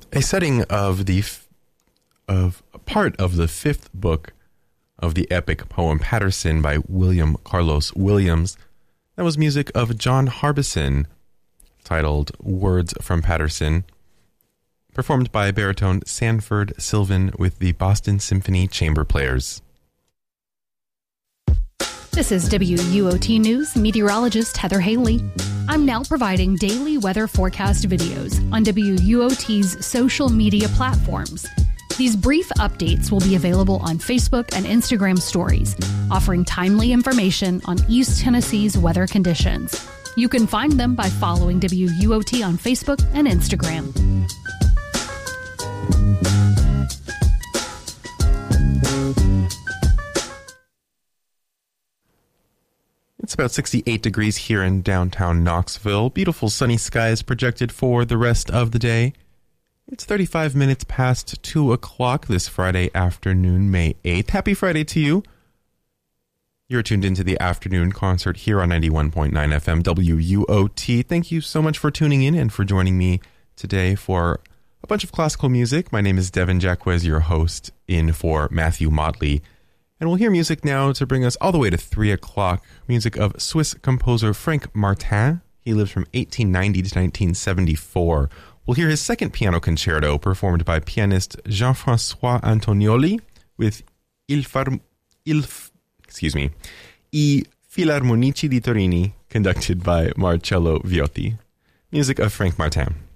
a setting of part of the fifth book of the epic poem Paterson by William Carlos Williams. That was music of John Harbison, titled Words from Paterson, performed by baritone Sanford Sylvan with the Boston Symphony Chamber Players. This is WUOT News meteorologist Heather Haley. I'm now providing daily weather forecast videos on WUOT's social media platforms. These brief updates will be available on Facebook and Instagram stories, offering timely information on East Tennessee's weather conditions. You can find them by following WUOT on Facebook and Instagram. It's about 68 degrees here in downtown Knoxville. Beautiful sunny skies projected for the rest of the day. It's 35 minutes past 2 o'clock this Friday afternoon, May 8th. Happy Friday to you. You're tuned into the afternoon concert here on 91.9 FM WUOT. Thank you so much for tuning in and for joining me today for a bunch of classical music. My name is Devin Jacquez, your host, in for Matthew Motley. And we'll hear music now to bring us all the way to 3 o'clock. Music of Swiss composer Frank Martin. He lived from 1890 to 1974. We'll hear his second piano concerto performed by pianist Jean-François Antonioli with I Filarmonici di Torino, conducted by Marcello Viotti. Music of Frank Martin.